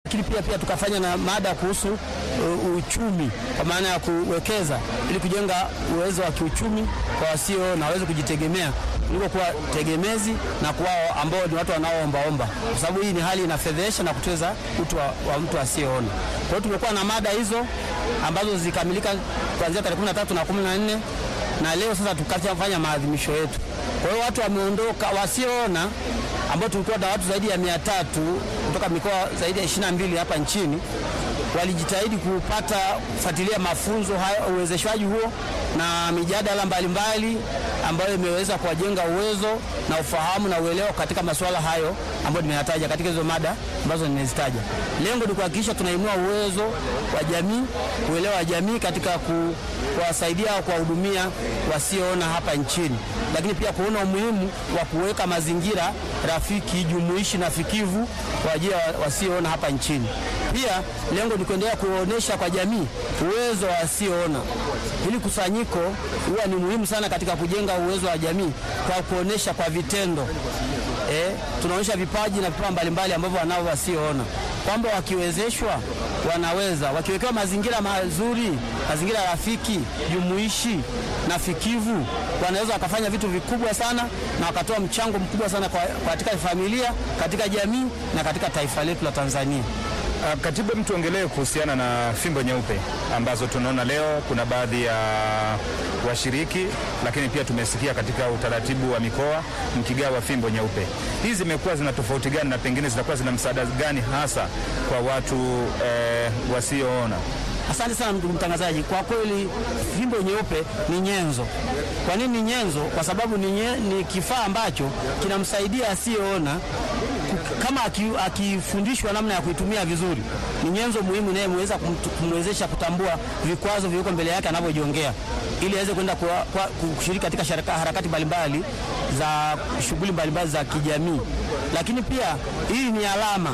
Lakini pia tukafanya na mada kuhusu uchumi, kwa maana ya kuwekeza ili kujenga uwezo wa kiuchumi kwa wasio na waweze kujitegemea kuliko kuwa tegemezi na kuwa ambao ni watu wanaoomba, kwa sababu hii ni hali inafedhesha na kutweza utu wa mtu asiyeona. Kwa hiyo tumekuwa na mada hizo ambazo zikamilika kuanzia tarehe 13 na 14, na leo sasa tukafanya maadhimisho yetu. Kwa hiyo watu wameondoka wasioona ambao tulikuwa na watu zaidi ya 300 kutoka mikoa zaidi ya 22 hapa nchini, walijitahidi kufuatilia mafunzo hayo, uwezeshwaji huo na mijadala mbalimbali ambayo imeweza kuwajenga uwezo na ufahamu na uelewa katika masuala hayo ambayo nimeyataja katika hizo mada ambazo nimezitaja. Lengo ni kuhakikisha tunainua uwezo wa jamii, uelewa wa jamii katika kuwasaidia au kuwahudumia wasioona hapa nchini, lakini pia kuona umuhimu wa kuweka mazingira rafiki, jumuishi na fikivu kwa ajili ya wasioona hapa nchini. Pia lengo ni kuendelea kuonesha kwa jamii uwezo wa wasioona. Hili kusanyiko huwa ni muhimu sana katika kujenga uwezo wa jamii kwa kuonesha kwa vitendo. Tunaonyesha vipaji na vipawa mbalimbali ambavyo wanao wasioona, kwamba wakiwezeshwa wanaweza, wakiwekewa mazingira mazuri, mazingira rafiki, jumuishi na fikivu, wanaweza wakafanya vitu vikubwa sana na wakatoa mchango mkubwa sana katika familia, katika jamii na katika taifa letu la Tanzania. Katibu, mtu ongelee kuhusiana na fimbo nyeupe ambazo tunaona leo kuna baadhi ya washiriki, lakini pia tumesikia katika utaratibu wa mikoa mkigawa fimbo nyeupe. Hizi zimekuwa zina tofauti gani na pengine zitakuwa zina msaada gani hasa kwa watu wasioona? Asante sana ndugu mtangazaji. Kwa kweli fimbo nyeupe ni nyenzo. Kwa nini ni nyenzo? Kwa sababu ni kifaa ambacho kinamsaidia asiyeona, kama akifundishwa namna ya kuitumia vizuri, ni nyenzo muhimu inayomweza kumwezesha kutambua vikwazo vilivyoko mbele yake anavyojongea, ili aweze kwenda kushiriki katika harakati mbalimbali za shughuli mbalimbali za kijamii. Lakini pia hii ni alama,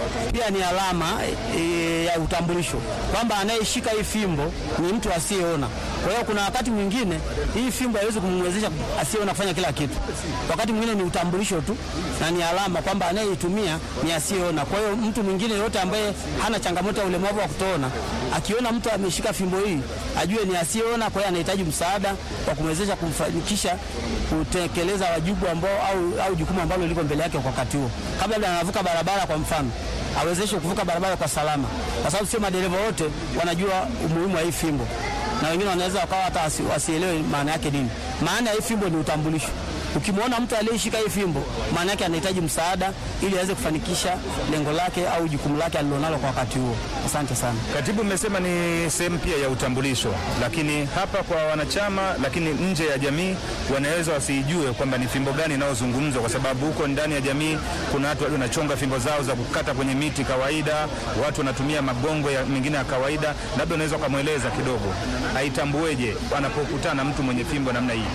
ya utambulisho kwamba anayeshika hii fimbo ni mtu asiyeona. Kwa hiyo kuna wakati mwingine hii fimbo haiwezi kumwezesha asiyeona kufanya kila kitu. Wakati mwingine ni utambulisho tu na ni alama kwamba anayeitumia ni asiyeona. Kwa hiyo mtu mwingine yote ambaye hana changamoto ya ulemavu wa kutoona, akiona mtu ameshika fimbo hii, ajue ni asiyeona, kwa hiyo anahitaji msaada wa kumwezesha kumfanikisha kutekeleza wajibu ambao au jukumu ambalo liko mbele yake kwa wakati huo. Kabla anavuka barabara kwa mfano, awezeshe kuvuka barabara kwa salama, kwa sababu sio madereva wote wanajua umuhimu wa hii fimbo, na wengine wanaweza wakawa hata wasielewe maana yake nini. Maana ya hii fimbo ni utambulisho. Ukimwona mtu aliyeshika hii fimbo, maana yake anahitaji msaada ili aweze kufanikisha lengo lake au jukumu lake alilonalo kwa wakati huo. Asante sana. Katibu, mmesema ni sehemu pia ya utambulisho, lakini hapa kwa wanachama, lakini nje ya jamii wanaweza wasijue kwamba ni fimbo gani inayozungumzwa, kwa sababu huko ndani ya jamii kuna watu wanachonga fimbo zao za kukata kwenye miti kawaida, watu wanatumia magongo mengine ya kawaida. Labda unaweza kumweleza kidogo aitambueje anapokutana na mtu mwenye fimbo namna hii?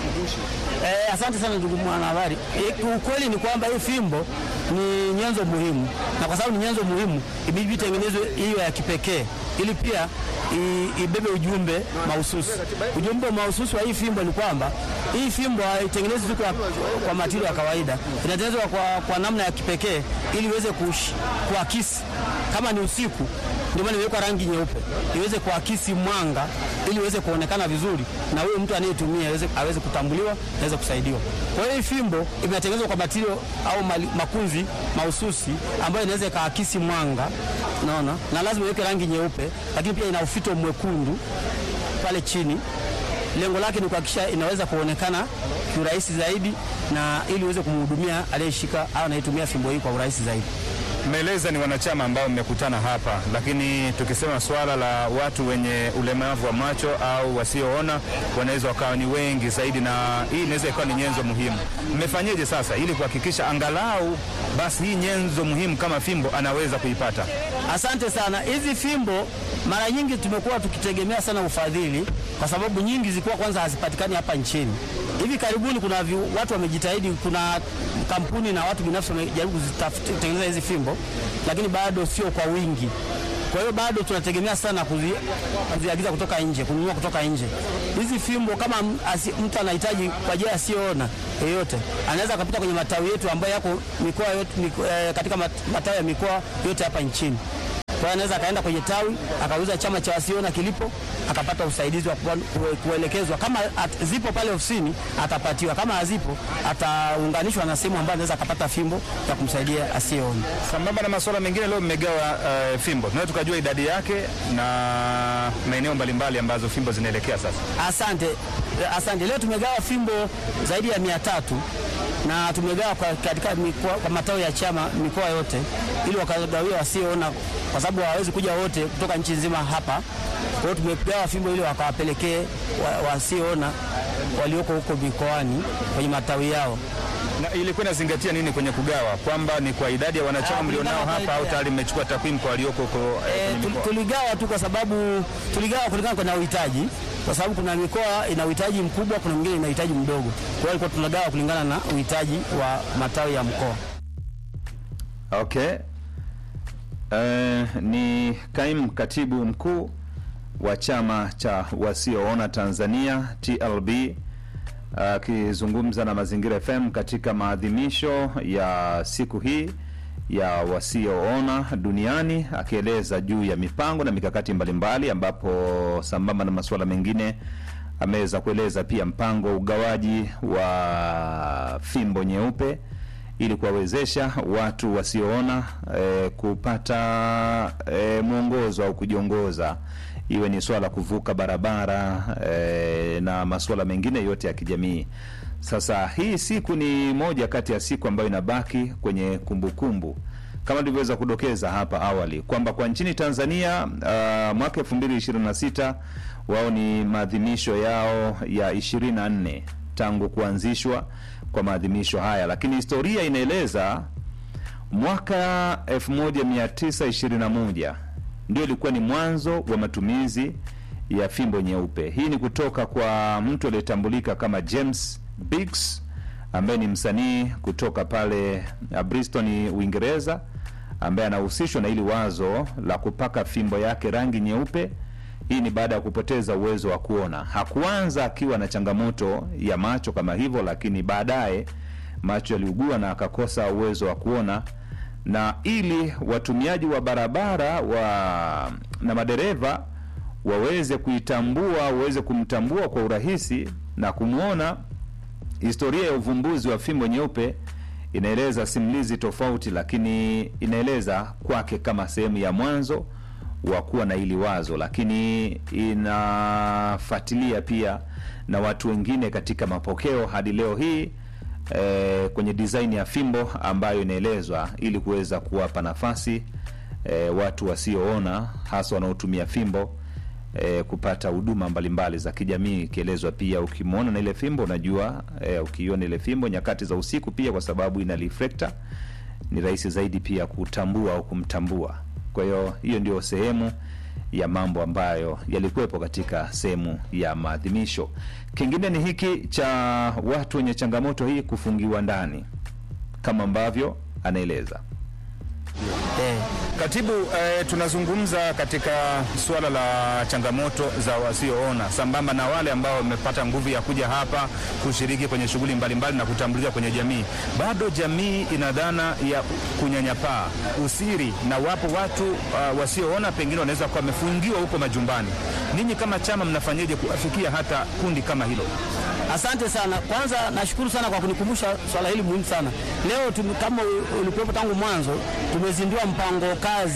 Asante sana ndugu mwanahabari. Ukweli ni kwamba hii fimbo ni nyenzo muhimu, na kwa sababu ni nyenzo muhimu ibidi itengenezwe hiyo ya kipekee ili pia ibebe ujumbe mahususi. Ujumbe mahususi wa hii fimbo ni kwamba hii fimbo haitengenezwi tu kwa matirio ya kawaida, inatengenezwa kwa namna ya kipekee ili iweze kuakisi. Kama ni usiku, ndio maana imewekwa rangi nyeupe iweze kuakisi mwanga ili iweze kuonekana vizuri, na huyo mtu anayetumia aweze kutambuliwa, aweze kusaidiwa. Kwa hiyo hii fimbo imetengenezwa kwa matirio au makunzi mahususi ambayo inaweza kaakisi mwanga, unaona, na lazima iweke rangi nyeupe, lakini pia ina ufito mwekundu pale chini. Lengo lake ni kuhakikisha inaweza kuonekana kiurahisi zaidi, na ili iweze kumhudumia aliyeshika au anayetumia fimbo hii kwa urahisi zaidi. Mmeeleza ni wanachama ambao mmekutana hapa, lakini tukisema swala la watu wenye ulemavu wa macho au wasioona wanaweza wakawa ni wengi zaidi, na hii inaweza ikawa ni nyenzo muhimu. Mmefanyeje sasa ili kuhakikisha angalau basi hii nyenzo muhimu kama fimbo anaweza kuipata? Asante sana. Hizi fimbo mara nyingi tumekuwa tukitegemea sana ufadhili, kwa sababu nyingi zilikuwa kwanza hazipatikani hapa nchini. Hivi karibuni kuna watu wamejitahidi, kuna kampuni na watu binafsi wamejaribu kutengeneza hizi fimbo, lakini bado sio kwa wingi. Kwa hiyo bado tunategemea sana kuziagiza kutoka nje, kununua kutoka nje. Hizi fimbo kama mtu anahitaji kwa ajili asiyoona yeyote, anaweza kupita kwenye matawi yetu ambayo yako mikoa yote, katika matawi ya mikoa yote hapa nchini. hiyo anaweza akaenda kwenye tawi akauliza chama cha wasioona kilipo, akapata usaidizi wa kuelekezwa. Kama zipo pale ofisini atapatiwa, kama hazipo ataunganishwa na sehemu ambayo anaweza akapata fimbo ya kumsaidia asiyeona. Sambamba na masuala mengine, leo mmegawa fimbo, tunaweza tukajua idadi yake na maeneo mbalimbali ambazo fimbo zinaelekea sasa? Asante. Leo tumegawa fimbo zaidi ya 300 na tumegawa katika kwa matawi ya chama mikoa yote, ili wakagawiwa wasioona, kwa sababu hawawezi kuja wote kutoka nchi nzima hapa. Kwa hiyo tumegawa fimbo ili wakawapelekee wasioona walioko huko mikoani kwenye matawi yao. Na ilikuwa inazingatia nini kwenye kugawa, kwamba ni kwa idadi ya wanachama mlionao hapa au tayari mmechukua takwimu kwa walioko huko? Tuligawa tu kwa sababu tuligawa kulingana na uhitaji, kwa sababu kuna mikoa ina uhitaji mkubwa, kuna mwingine ina uhitaji mdogo. Kwa hiyo tunagawa kulingana na uhitaji wa matawi ya mkoa. Okay. Ni kaimu katibu mkuu wa chama cha wasioona Tanzania TLB akizungumza na Mazingira FM katika maadhimisho ya siku hii ya wasioona duniani, akieleza juu ya mipango na mikakati mbalimbali, ambapo sambamba na masuala mengine ameweza kueleza pia mpango ugawaji wa fimbo nyeupe ili kuwawezesha watu wasioona kupata mwongozo au kujiongoza, iwe ni swala kuvuka barabara na masuala mengine yote ya kijamii. Sasa hii siku ni moja kati ya siku ambayo inabaki kwenye kumbukumbu, kama nilivyoweza kudokeza hapa awali kwamba kwa nchini Tanzania mwaka 2026 wao ni maadhimisho yao ya 24 tangu kuanzishwa kwa maadhimisho haya, lakini historia inaeleza mwaka 1921 ndio ilikuwa ni mwanzo wa matumizi ya fimbo nyeupe. Hii ni kutoka kwa mtu aliyetambulika kama James Biggs, ambaye ni msanii kutoka pale Bristol, Uingereza, ambaye anahusishwa na hili wazo la kupaka fimbo yake rangi nyeupe. Hii ni baada ya kupoteza uwezo wa kuona. Hakuanza akiwa na changamoto ya macho kama hivyo, lakini baadaye macho yaliugua na akakosa uwezo wa kuona, na ili watumiaji wa barabara na madereva waweze kumtambua kwa urahisi na kumuona, historia ya uvumbuzi wa fimbo nyeupe inaeleza simulizi tofauti, lakini inaeleza kwake kama sehemu ya mwanzo wa kuwa na hili wazo, lakini inafuatilia pia na watu wengine katika mapokeo hadi leo hii kwenye design ya fimbo ambayo inaelezwa ili kuweza kuwapa nafasi watu wasioona, hasa wanaotumia fimbo kupata huduma mbalimbali za kijamii. Ikielezwa pia ukimwona na ile fimbo unajua, ukiona ile fimbo nyakati za usiku pia, kwa sababu ina reflector, ni rahisi zaidi pia kutambua au kumtambua. Kwa hiyo hiyo ndio sehemu ya mambo ambayo yalikuwepo katika sehemu ya maadhimisho. Kingine ni hiki cha watu wenye changamoto hii kufungiwa ndani, kama ambavyo anaeleza Katibu. Tunazungumza katika suala la changamoto za wasioona, sambamba na wale ambao wamepata nguvu ya kuja hapa kushiriki kwenye shughuli mbalimbali na kutambulika kwenye jamii. Bado jamii ina dhana ya kunyanyapaa, usiri, na wapo watu wasioona pengine wanaweza kuwa wamefungiwa huko majumbani. Ninyi kama chama mnafanyaje kuafikia hata kundi kama hilo? Asante sana. Kwanza nashukuru sana kwa kunikumbusha swala hili muhimu sana. Leo kama ulikuwepo tangu mwanzo, tumezindua mpango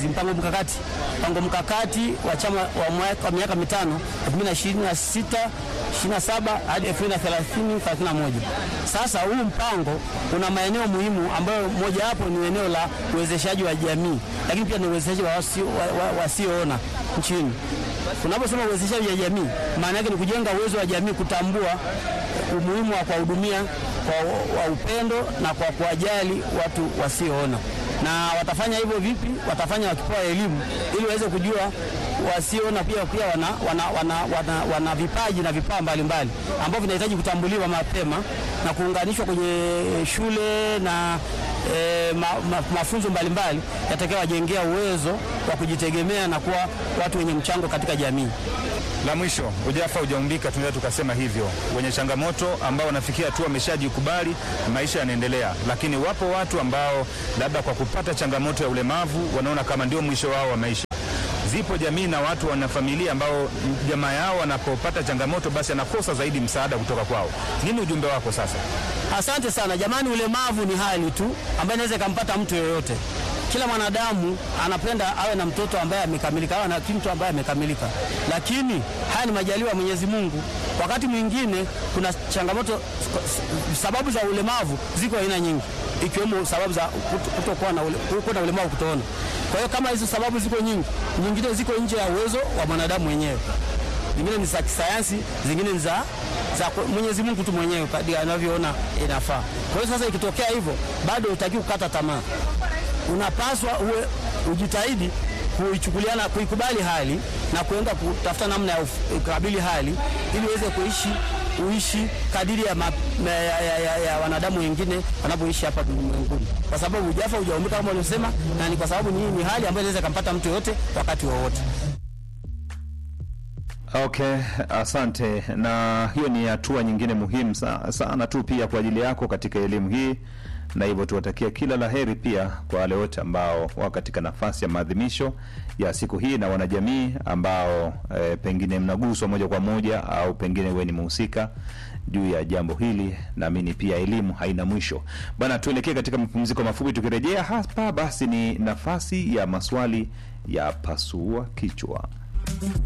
mkakati wa chama wa miaka mitano 2026 27 hadi 2030-31. Sasa huu mpango una maeneo muhimu ambayo moja hapo ni eneo la uwezeshaji wa jamii, lakini pia ni uwezeshaji wa wasioona nchini. Tunaposema uwezeshaji wa jamii, maana yake ni kujenga uwezo wa jamii kutambua umuhimu wa kuwahudumia kwa upendo na kwa kuwajali watu wasioona. Na watafanya hivyo vipi? Watafanya wakipewa elimu ili waweze kujua wasioona pia wana vipaji na vipaa mbalimbali ambavyo vinahitaji kutambuliwa mapema na kuunganishwa kwenye shule na mafunzo mbalimbali yatakayowajengea uwezo wa kujitegemea na kuwa watu wenye mchango katika jamii. La mwisho, ujafa ujaumbika, tunaweza tukasema hivyo. Wenye changamoto ambao wanafikia tu wameshajikubali, maisha yanaendelea, lakini wapo watu ambao labda kwa kupata changamoto ya ulemavu wanaona kama ndio mwisho wao wa maisha. zipo jamii na watu wana familia ambao jamaa yao wanapopata changamoto basi anakosa zaidi msaada kutoka kwao. Nini ujumbe wako sasa? Asante sana jamani, ulemavu ni hali tu ambaye inaweza ikampata mtu yoyote. Kila mwanadamu anapenda awe na mtoto ambaye amekamilika, awe na mtu ambaye amekamilika, lakini haya ni majaliwa Mwenyezi Mungu. Wakati mwingine kuna changamoto, sababu za ulemavu ziko aina nyingi, ikiwemo sababu za kutokuwa na ulemavu kutoona. Kwa hiyo kama hizo sababu ziko nyingi, nyingine ziko nje ya uwezo wa mwanadamu mwenyewe, zingine ni za kisayansi, zingine ni za Mwenyezi Mungu tu mwenyewe kadri anavyoona inafaa. Kwa hiyo sasa ikitokea hivyo, bado hutaki kukata tamaa. Unapaswa ujitahidi kuikubali hali na kuenda kutafuta namna ya kukabili hali ili uweze uishi kadiri ya wanadamu wengine wanapoishi hapa duniani. Kwa sababu hujafa hujaumika kama waliosema, na ni kwa sababu ni hali ambayo inaweza kumpata mtu yote wakati wowote. Okay, asante. Na hiyo ni hatua nyingine muhimu sana tu pia kwa ajili yako katika elimu hii, na hivyo tuwatakia kila laheri pia kwa wale wote ambao wako katika nafasi ya maadhimisho ya siku hii na wanajamii ambao pengine mnaguswa moja kwa moja au pengine wewe ni mhusika juu ya jambo hili. Naamini pia elimu haina mwisho. Bwana, tuelekee katika mapumziko mafupi. Tukirejea hapa basi ni nafasi ya maswali ya pasua kichwa.